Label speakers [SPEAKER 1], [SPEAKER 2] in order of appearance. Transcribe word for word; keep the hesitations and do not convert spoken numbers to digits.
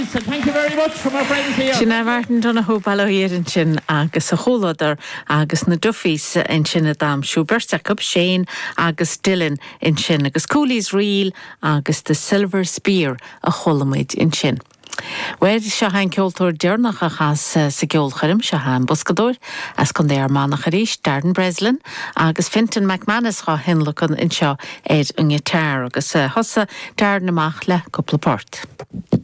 [SPEAKER 1] boys, and thank you very much from our friends here.
[SPEAKER 2] Sinna Martin donna ho ballóir in sin agus a cholodar agus na Duffys in sin a dam Schubert Jacob Shane agus Dylan in sin agus Cooley's Reel agus the Silver Spear a cholamid in sin. Where se hain ceoltóir dearnach a chas sa geolcharim se hain buscadóir as chun dé ar mánach a ríis Darden Breslin agus Fintan McManus cha hinlachan in seo éid unge tear agus hosa Darden amach le cúpla port.